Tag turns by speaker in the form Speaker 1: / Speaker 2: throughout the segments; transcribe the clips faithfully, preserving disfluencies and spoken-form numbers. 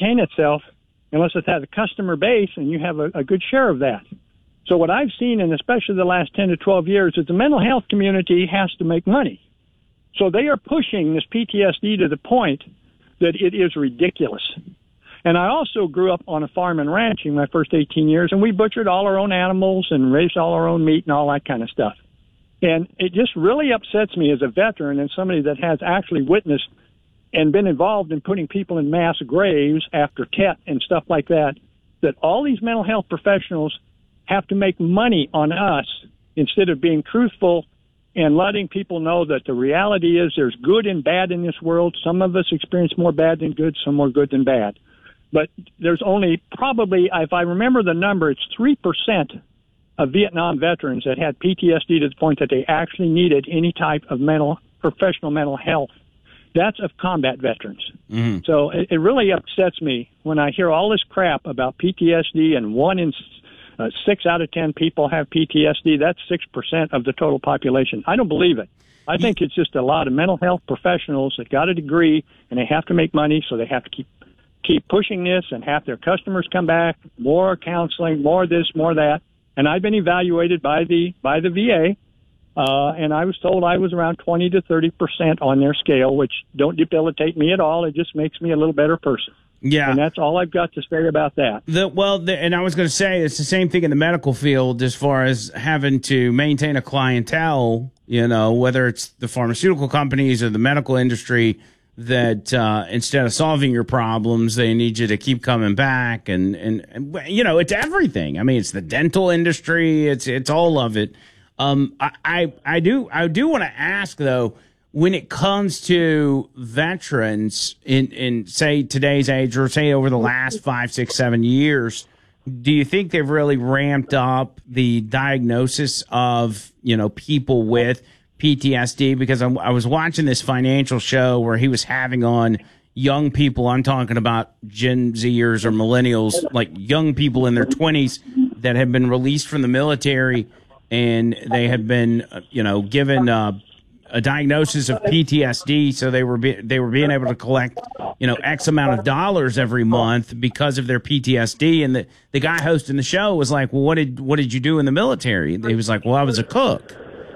Speaker 1: maintain itself unless it has a customer base and you have a, a good share of that. So what I've seen, and especially the last ten to twelve years, is the mental health community has to make money. So they are pushing this P T S D to the point that it is ridiculous. And I also grew up on a farm and ranching my first eighteen years, and we butchered all our own animals and raised all our own meat and all that kind of stuff. And it just really upsets me as a veteran and somebody that has actually witnessed and been involved in putting people in mass graves after Tet and stuff like that, that all these mental health professionals have to make money on us instead of being truthful and letting people know that the reality is there's good and bad in this world. Some of us experience more bad than good, some more good than bad. But there's only probably, if I remember the number, it's three percent of Vietnam veterans that had P T S D to the point that they actually needed any type of mental, professional mental health. That's of combat veterans. Mm-hmm. So it, it really upsets me when I hear all this crap about P T S D and one in uh, six out of ten people have P T S D. That's six percent of the total population. I don't believe it. I think it's just a lot of mental health professionals that got a degree and they have to make money, so they have to keep keep pushing this and have their customers come back, more counseling, more this, more that. And I've been evaluated by the by the V A, uh, and I was told I was around twenty to thirty percent on their scale, which don't debilitate me at all. It just makes me a little better person.
Speaker 2: Yeah.
Speaker 1: And that's all I've got to say about that.
Speaker 2: The, well, the, and I was going to say it's the same thing in the medical field as far as having to maintain a clientele, you know, whether it's the pharmaceutical companies or the medical industry, that uh, instead of solving your problems, they need you to keep coming back. And, and, and, you know, it's everything. I mean, it's the dental industry. It's it's all of it. Um, I, I, I do I do want to ask, though, when it comes to veterans in, in, say, today's age or, say, over the last five, six, seven years, do you think they've really ramped up the diagnosis of, you know, people with P T S D? Because I, I was watching this financial show where he was having on young people. I'm talking about Gen Zers or millennials, like young people in their twenties that have been released from the military, and they had been, you know, given uh, a diagnosis of P T S D. So they were be, they were being able to collect, you know, X amount of dollars every month because of their P T S D. And the the guy hosting the show was like, "Well, what did what did you do in the military?" And he was like, "Well, I was a cook."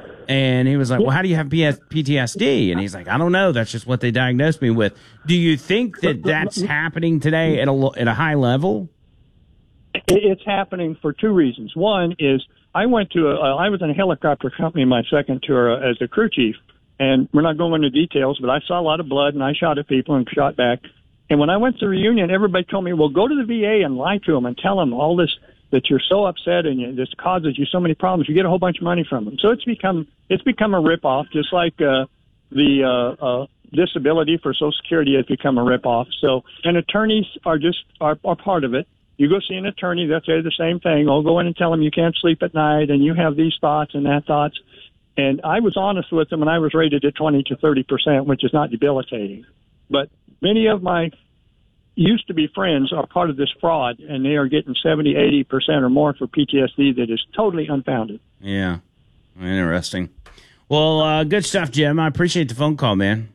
Speaker 2: And he was like, well, how do you have P T S D? And he's like, I don't know. That's just what they diagnosed me with. Do you think that that's happening today at a, at a high level?
Speaker 1: It's happening for two reasons. One is I went to a, I was in a helicopter company my second tour as a crew chief. And we're not going into details, but I saw a lot of blood and I shot at people and shot back. And when I went to the reunion, everybody told me, well, go to the V A and lie to them and tell them all this, that you're so upset and you, this causes you so many problems. You get a whole bunch of money from them. So it's become it's become a ripoff, just like uh, the uh, uh, disability for Social Security has become a ripoff. So, and attorneys are just are, are part of it. You go see an attorney, they'll say the same thing. I'll go in and tell them you can't sleep at night and you have these thoughts and that thoughts. And I was honest with them, and I was rated at twenty to thirty percent, which is not debilitating. But many of my used to be friends are part of this fraud, and they are getting seventy, eighty percent or more for P T S D that is totally unfounded.
Speaker 2: Yeah. Interesting. Well, uh, good stuff, Jim. I appreciate the phone call, man.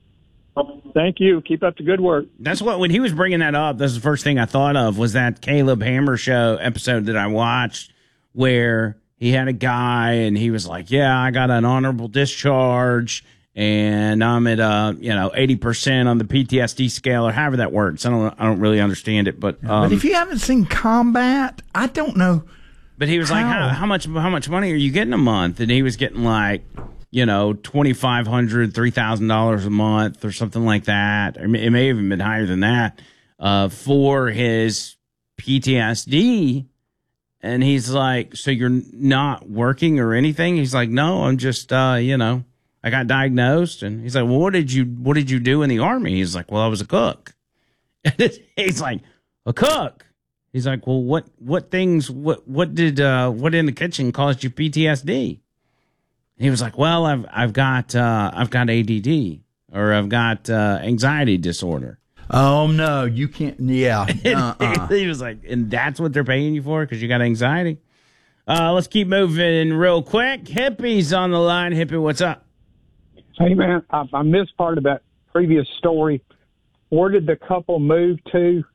Speaker 1: Thank you. Keep up the good work.
Speaker 2: That's what, when he was bringing that up, that's the first thing I thought of was that Caleb Hammer show episode that I watched where he had a guy and he was like, yeah, I got an honorable discharge and I'm at, uh, you know, eighty percent on the P T S D scale or however that works. I don't, I don't really understand it, but, um,
Speaker 3: but if you haven't seen Combat, I don't know.
Speaker 2: But he was how? like, how, how much, how much money are you getting a month? And he was getting like, you know, twenty-five hundred dollars, three thousand dollars a month or something like that. It may, it may have even been higher than that, uh, for his P T S D. And he's like, so you're not working or anything? He's like, no, I'm just, uh, you know, I got diagnosed. And he's like, well, what did you, what did you do in the Army? He's like, well, I was a cook. And he's like, a cook? He's like, well, what, what things, what, what did, uh, what in the kitchen caused you P T S D? He was like, well, I've, I've got, uh, I've got A D D or I've got, uh, anxiety disorder.
Speaker 3: Oh no, you can't. Yeah. Uh-uh.
Speaker 2: He was like, and that's what they're paying you for? Cause you got anxiety. Uh, let's keep moving real quick. Hippie's on the line. Hippie, what's up?
Speaker 4: Hey man, I, I missed part of that previous story. Where did the couple move to